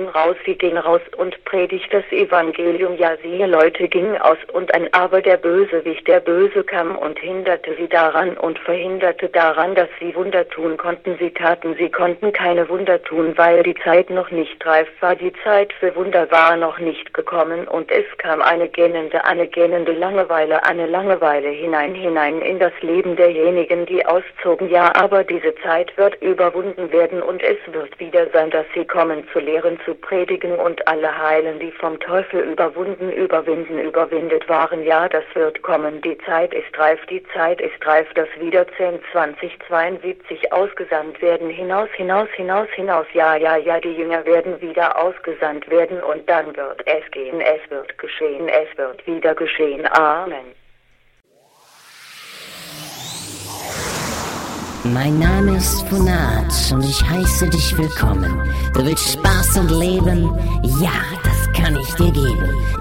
sie gehen raus und predigt das Evangelium. Ja, siehe, Leute gingen aus und ein aber der Bösewicht, der Böse kam und hinderte sie daran und verhinderte daran, dass sie Wunder tun konnten. Sie konnten keine Wunder tun, weil die Zeit noch nicht reif war. Die Zeit für Wunder war noch nicht gekommen und es kam eine gähnende Langeweile, eine Langeweile hinein in das Leben derjenigen, die auszogen. Ja, aber diese Zeit wird überwunden werden und es wird wieder sein, dass sie kommen zu lehren, zu predigen und alle heilen, die vom Teufel überwindet waren. Ja, das wird kommen. Die Zeit ist reif, dass wieder 2072 ausgesandt werden. Hinaus. Ja, die Jünger werden wieder ausgesandt werden und dann wird es gehen, es wird geschehen, es wird wieder geschehen. Amen. Mein Name ist Funat und ich heiße dich willkommen. Du willst Spaß und Leben? Ja, das kann ich dir geben.